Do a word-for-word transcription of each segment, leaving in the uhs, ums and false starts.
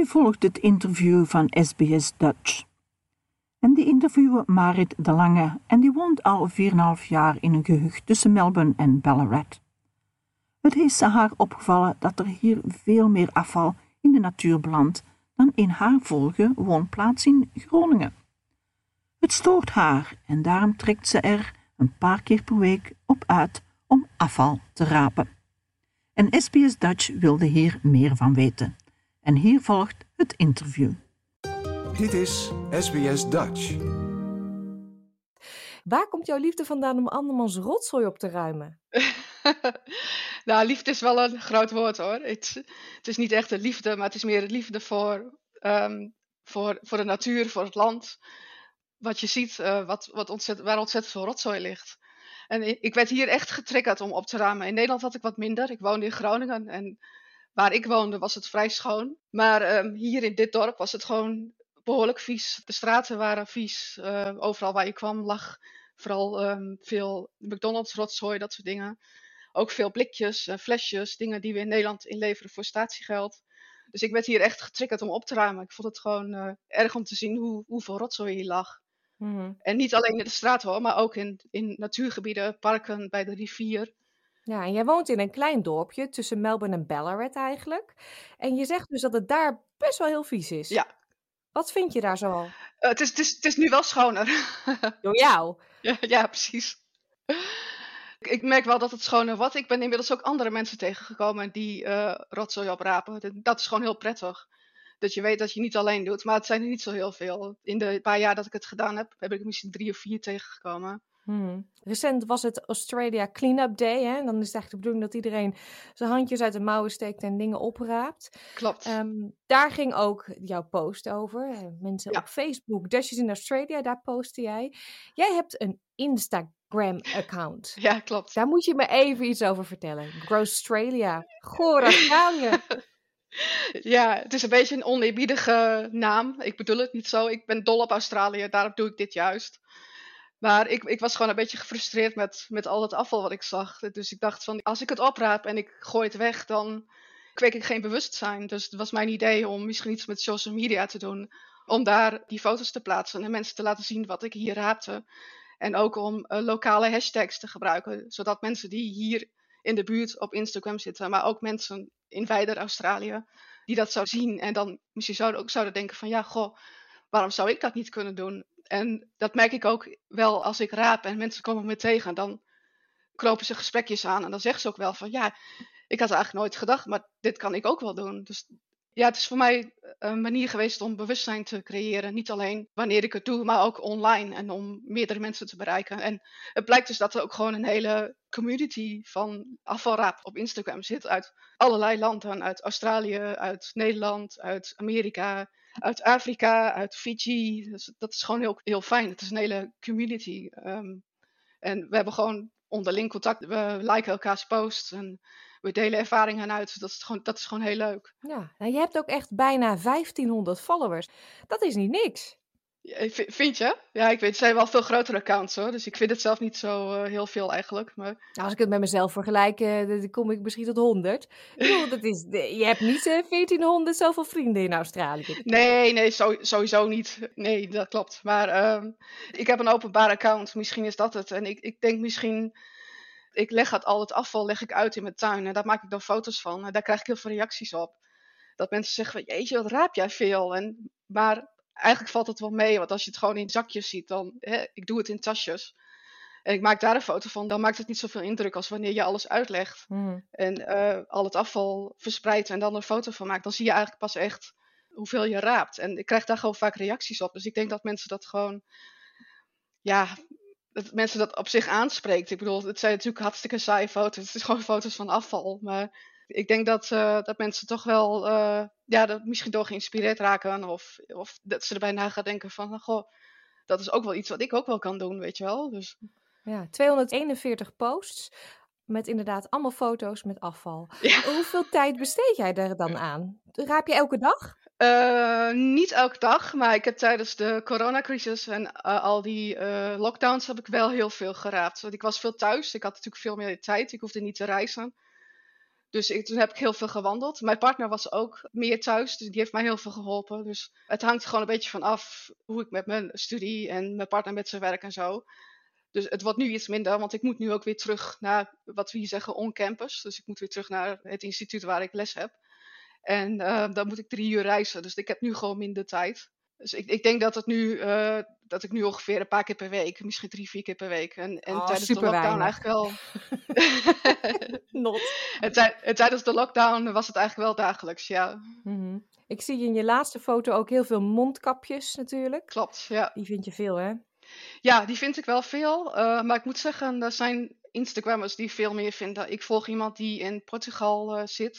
Nu volgt het interview van S B S Dutch. En die interviewen Marit de Lange en die woont al vier en een half jaar in een gehucht tussen Melbourne en Ballarat. Het is haar opgevallen dat er hier veel meer afval in de natuur belandt dan in haar vorige woonplaats in Groningen. Het stoort haar en daarom trekt ze er een paar keer per week op uit om afval te rapen. En S B S Dutch wilde hier meer van weten. En hier volgt het interview. Dit is S B S Dutch. Waar komt jouw liefde vandaan om andermans rotzooi op te ruimen? Nou, liefde is wel een groot woord hoor. Het, het is niet echt een liefde, maar het is meer een liefde voor, um, voor, voor de natuur, voor het land. Wat je ziet, uh, wat, wat ontzettend, waar ontzettend veel rotzooi ligt. En ik werd hier echt getriggerd om op te ruimen. In Nederland had ik wat minder. Ik woonde in Groningen en waar ik woonde was het vrij schoon. Maar um, hier in dit dorp was het gewoon behoorlijk vies. De straten waren vies. Uh, overal waar je kwam lag vooral um, veel McDonald's rotzooi, dat soort dingen. Ook veel blikjes, uh, flesjes, dingen die we in Nederland inleveren voor statiegeld. Dus ik werd hier echt getriggerd om op te ruimen. Ik vond het gewoon uh, erg om te zien hoe, hoeveel rotzooi hier lag. Mm-hmm. En niet alleen in de straat hoor, maar ook in, in natuurgebieden, parken, bij de rivier. Ja, en jij woont in een klein dorpje tussen Melbourne en Ballarat eigenlijk. En je zegt dus dat het daar best wel heel vies is. Ja. Wat vind je daar zoal? Uh, het, is, het, is, het is nu wel schoner. Door jou? Ja, ja, precies. Ik merk wel dat het schoner wordt. Ik ben inmiddels ook andere mensen tegengekomen die uh, rotzooi oprapen. Dat is gewoon heel prettig. Dat je weet dat je niet alleen doet. Maar het zijn er niet zo heel veel. In de paar jaar dat ik het gedaan heb, heb ik misschien drie of vier tegengekomen. Hmm. Recent was het Australia Cleanup Day. Hè? Dan is het echt de bedoeling dat iedereen zijn handjes uit de mouwen steekt en dingen opraapt. Klopt. Um, daar ging ook jouw post over. Mensen ja. op Facebook, Dashes in Australia, daar postte jij. Jij hebt een Instagram-account. Ja, klopt. Daar moet je me even iets over vertellen. Growstralia. Goh, Australië. Ja, het is een beetje een oneerbiedige naam. Ik bedoel het niet zo. Ik ben dol op Australië, daarom doe ik dit juist. Maar ik, ik was gewoon een beetje gefrustreerd met, met al het afval wat ik zag. Dus ik dacht van, als ik het opraap en ik gooi het weg, dan kweek ik geen bewustzijn. Dus het was mijn idee om misschien iets met social media te doen. Om daar die foto's te plaatsen en mensen te laten zien wat ik hier raapte. En ook om uh, lokale hashtags te gebruiken. Zodat mensen die hier in de buurt op Instagram zitten, maar ook mensen in wijder Australië, die dat zouden zien. En dan misschien zouden ook zouden denken van, ja, goh, waarom zou ik dat niet kunnen doen? En dat merk ik ook wel als ik raap en mensen komen me tegen. Dan knopen ze gesprekjes aan en dan zeggen ze ook wel van, ja, ik had eigenlijk nooit gedacht, maar dit kan ik ook wel doen. Dus ja, het is voor mij een manier geweest om bewustzijn te creëren. Niet alleen wanneer ik het doe, maar ook online en om meerdere mensen te bereiken. En het blijkt dus dat er ook gewoon een hele community van afvalraap op Instagram zit. Uit allerlei landen, uit Australië, uit Nederland, uit Amerika, uit Afrika, uit Fiji. Dus dat is gewoon heel, heel fijn. Het is een hele community. Um, en we hebben gewoon onderling contact. We liken elkaars posts en we delen ervaringen uit. Dat is gewoon, dat is gewoon heel leuk. Ja, nou, je hebt ook echt bijna vijftienhonderd followers. Dat is niet niks. Ja, vind je? Ja, ik weet, het zijn wel veel grotere accounts hoor. Dus ik vind het zelf niet zo uh, heel veel eigenlijk. Maar... Nou, als ik het met mezelf vergelijk, uh, dan kom ik misschien tot honderd. Ik bedoel, dat is, je hebt niet uh, veertienhonderd zoveel vrienden in Australië. Nee, nee, zo, sowieso niet. Nee, dat klopt. Maar uh, ik heb een openbaar account. Misschien is dat het. En ik, ik denk misschien... Ik leg het, al het afval leg ik uit in mijn tuin. En daar maak ik dan foto's van. En daar krijg ik heel veel reacties op. Dat mensen zeggen van, jeetje, wat raap jij veel. En, maar eigenlijk valt het wel mee. Want als je het gewoon in zakjes ziet, dan... Hè, ik doe het in tasjes. En ik maak daar een foto van. Dan maakt het niet zoveel indruk als wanneer je alles uitlegt. Mm. En uh, al het afval verspreidt en dan een foto van maakt. Dan zie je eigenlijk pas echt hoeveel je raapt. En ik krijg daar gewoon vaak reacties op. Dus ik denk dat mensen dat gewoon... Ja... dat mensen dat op zich aanspreekt. Ik bedoel, het zijn natuurlijk hartstikke saaie foto's. Het is gewoon foto's van afval. Maar ik denk dat, uh, dat mensen toch wel... Uh, ja, dat misschien door geïnspireerd raken. Of, of dat ze erbij na gaan denken van... Goh, dat is ook wel iets wat ik ook wel kan doen, weet je wel. Dus... Ja, tweehonderdeenenveertig posts... met inderdaad allemaal foto's met afval. Ja. Hoeveel tijd besteed jij er dan aan? Raap je elke dag? Uh, niet elke dag, maar ik heb tijdens de coronacrisis en uh, al die uh, lockdowns heb ik wel heel veel geraapt. Want ik was veel thuis, ik had natuurlijk veel meer tijd, ik hoefde niet te reizen. Dus ik, toen heb ik heel veel gewandeld. Mijn partner was ook meer thuis, dus die heeft mij heel veel geholpen. Dus het hangt gewoon een beetje van af hoe ik met mijn studie en mijn partner met zijn werk en zo. Dus het wordt nu iets minder, want ik moet nu ook weer terug naar wat we hier zeggen on-campus. Dus ik moet weer terug naar het instituut waar ik les heb. En uh, dan moet ik drie uur reizen, dus ik heb nu gewoon minder tijd. Dus ik, ik denk dat, het nu, uh, dat ik nu ongeveer een paar keer per week, misschien drie, vier keer per week. En, en Oh, tijdens de super lockdown weinig. eigenlijk wel. Not. en, tij- en tijdens de lockdown was het eigenlijk wel dagelijks, ja. Mhm. Ik zie in je laatste foto ook heel veel mondkapjes natuurlijk. Klopt, ja. Die vind je veel, hè? Ja, die vind ik wel veel. Uh, maar ik moet zeggen, er zijn Instagrammers die veel meer vinden. Ik volg iemand die in Portugal uh, zit.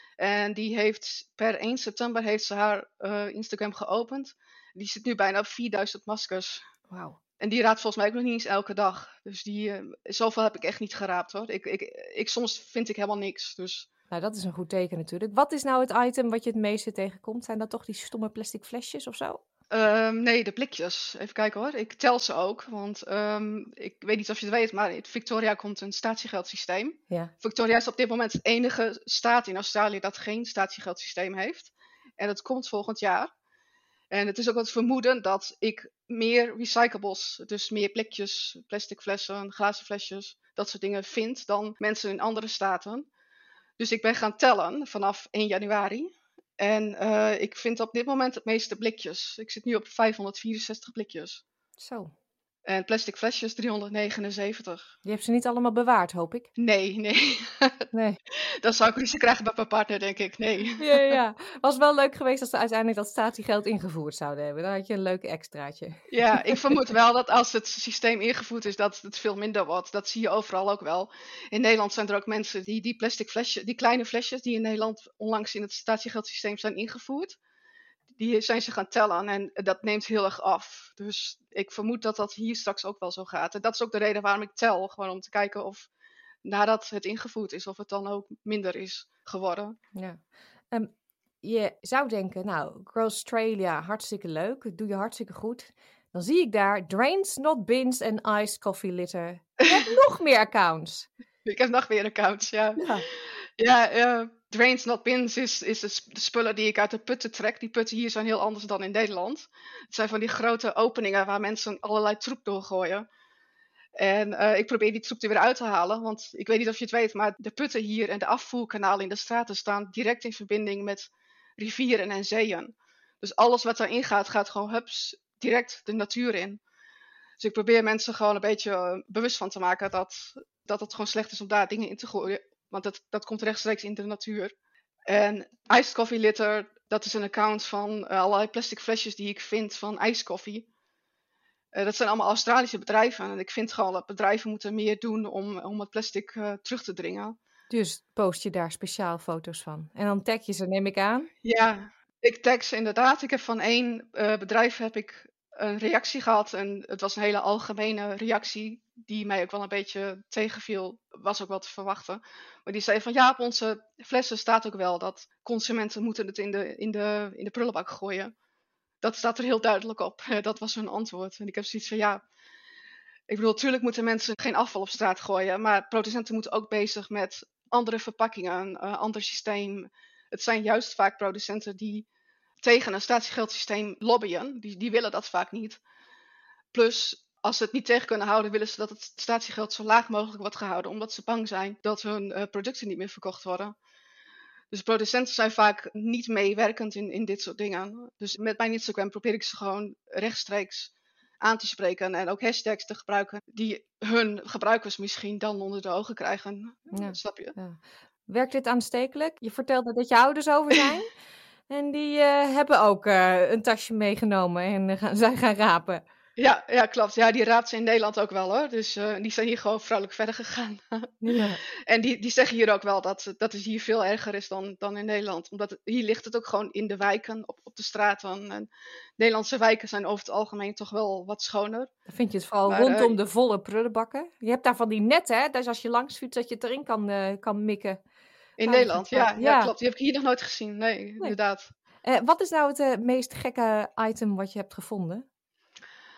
En die heeft per één september heeft ze haar uh, Instagram geopend. Die zit nu bijna op vierduizend maskers. Wauw. En die raadt volgens mij ook nog niet eens elke dag. Dus die, uh, zoveel heb ik echt niet geraapt hoor. Ik, ik, ik, soms vind ik helemaal niks. Dus. Nou, dat is een goed teken natuurlijk. Wat is nou het item wat je het meeste tegenkomt? Zijn dat toch die stomme plastic flesjes of zo? Um, nee, de blikjes. Even kijken hoor. Ik tel ze ook. Want um, ik weet niet of je het weet, maar in Victoria komt een statiegeldsysteem. Ja. Victoria is op dit moment de enige staat in Australië dat geen statiegeldsysteem heeft. En dat komt volgend jaar. En het is ook het vermoeden dat ik meer recyclables, dus meer blikjes, plastic flessen, glazen flesjes, dat soort dingen vind dan mensen in andere staten. Dus ik ben gaan tellen vanaf één januari. En uh, ik vind op dit moment het meeste blikjes. Ik zit nu op vijfhonderdvierenzestig blikjes. Zo. En plastic flesjes driehonderdnegenenzeventig. Je hebt ze niet allemaal bewaard, hoop ik? Nee, nee. Nee. Dan zou ik ruzie krijgen bij mijn partner, denk ik. Nee. Ja, ja. Was wel leuk geweest als ze uiteindelijk dat statiegeld ingevoerd zouden hebben. Dan had je een leuk extraatje. Ja, ik vermoed wel dat als het systeem ingevoerd is, dat het veel minder wordt. Dat zie je overal ook wel. In Nederland zijn er ook mensen die die plastic flesjes, die kleine flesjes die in Nederland onlangs in het statiegeldsysteem zijn ingevoerd, die zijn ze gaan tellen en dat neemt heel erg af. Dus ik vermoed dat dat hier straks ook wel zo gaat. En dat is ook de reden waarom ik tel. Gewoon om te kijken of nadat het ingevoerd is, of het dan ook minder is geworden. Ja. Um, je zou denken, nou, Growstralia, hartstikke leuk. Dat doe je hartstikke goed. Dan zie ik daar Drains, Not Bins en Iced Coffee Litter. Je hebt nog meer accounts. Ik heb nog meer accounts, ja. Ja, ja uh, Drains, Not Bins is, is de, sp- de spullen die ik uit de putten trek. Die putten hier zijn heel anders dan in Nederland. Het zijn van die grote openingen waar mensen allerlei troep doorgooien. En uh, ik probeer die troep er weer uit te halen. Want ik weet niet of je het weet, maar de putten hier en de afvoerkanalen in de straten staan direct in verbinding met rivieren en zeeën. Dus alles wat daarin gaat, gaat gewoon hups, direct de natuur in. Dus ik probeer mensen gewoon een beetje uh, bewust van te maken dat, dat het gewoon slecht is om daar dingen in te gooien. Want dat, dat komt rechtstreeks in de natuur. En Iced Coffee Litter, dat is een account van uh, allerlei plastic flesjes die ik vind van ijskoffie. Uh, dat zijn allemaal Australische bedrijven. En ik vind gewoon dat bedrijven moeten meer doen om, om het plastic uh, terug te dringen. dus post je daar speciaal foto's van. En dan tag je ze, neem ik aan. Ja, ik tag ze inderdaad. Ik heb van één uh, bedrijf heb ik een reactie gehad. En het was een hele algemene reactie die mij ook wel een beetje tegenviel. Was ook wel te verwachten. Maar die zei van ja, op onze flessen staat ook wel dat consumenten moeten het in de, in de, in de prullenbak gooien. Dat staat er heel duidelijk op. Dat was hun antwoord. En ik heb zoiets van ja, ik bedoel, natuurlijk moeten mensen geen afval op straat gooien. Maar producenten moeten ook bezig met andere verpakkingen, een uh, ander systeem. Het zijn juist vaak producenten die tegen een statiegeldsysteem lobbyen. Die, die willen dat vaak niet. Plus, als ze het niet tegen kunnen houden, willen ze dat het statiegeld zo laag mogelijk wordt gehouden. Omdat ze bang zijn dat hun uh, producten niet meer verkocht worden. Dus producenten zijn vaak niet meewerkend in, in dit soort dingen. Dus met mijn Instagram probeer ik ze gewoon rechtstreeks aan te spreken. En ook hashtags te gebruiken die hun gebruikers misschien dan onder de ogen krijgen. Ja. Snap je? Ja. Werkt dit aanstekelijk? Je vertelde dat je ouders over zijn. En die uh, hebben ook uh, een tasje meegenomen en uh, gaan, zijn gaan rapen. Ja, ja, klopt. Ja, die raadt ze in Nederland ook wel hoor. Dus uh, die zijn hier gewoon vrolijk verder gegaan. Ja. En die, die zeggen hier ook wel dat, dat het hier veel erger is dan, dan in Nederland. Omdat het, hier ligt het ook gewoon in de wijken, op, op de straten. En Nederlandse wijken zijn over het algemeen toch wel wat schoner. Dan vind je het vooral Maar, rondom uh, de volle prullenbakken. Je hebt daar van die netten, hè? Dus als je langs fietst, dat je het erin kan, uh, kan mikken. In Veilig Nederland, ja, geparkt. ja, Ja. klopt. Die heb ik hier nog nooit gezien. Nee, inderdaad. Uh, wat is nou het uh, meest gekke item wat je hebt gevonden?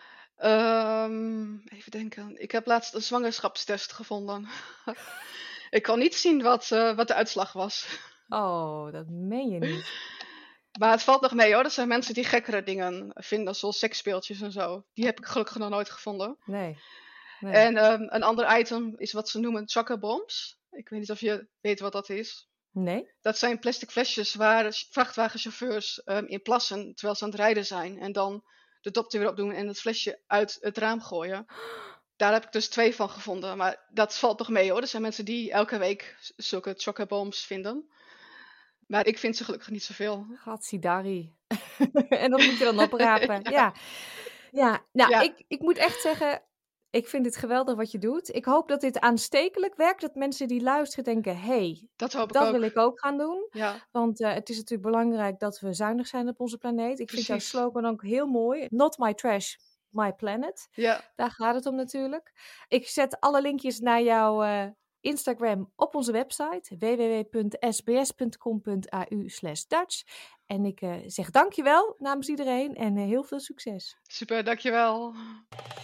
Um, even denken. Ik heb laatst een zwangerschapstest gevonden. Ik kon niet zien wat, uh, wat de uitslag was. Oh, dat meen je niet. Maar het valt nog mee hoor. Dat zijn mensen die gekkere dingen vinden, zoals seksspeeltjes en zo. Die heb ik gelukkig nog nooit gevonden. Nee. nee. En um, een ander item is wat ze noemen chocobombs. Ik weet niet of je weet wat dat is. Nee? Dat zijn plastic flesjes waar vrachtwagenchauffeurs um, in plassen terwijl ze aan het rijden zijn. En dan de dop er weer op doen en het flesje uit het raam gooien. Daar heb ik dus twee van gevonden. Maar dat valt nog mee hoor. Er zijn mensen die elke week zulke chocobombs vinden. Maar ik vind ze gelukkig niet zoveel. Gatsidari. En dat moet je dan oprapen. ja. ja. Ja, nou, Ja. Ik, ik moet echt zeggen, ik vind het geweldig wat je doet. Ik hoop dat dit aanstekelijk werkt. Dat mensen die luisteren denken, hé, hey, dat, hoop ik dat ook. wil ik ook gaan doen. Ja. Want uh, het is natuurlijk belangrijk dat we zuinig zijn op onze planeet. Ik Precies. vind jouw slogan ook heel mooi. Not my trash, my planet. Ja. Daar gaat het om natuurlijk. Ik zet alle linkjes naar jouw uh, Instagram op onze website. w w w punt s b s punt com punt a u slash Dutch. En ik uh, zeg dankjewel namens iedereen en uh, heel veel succes. Super, dankjewel.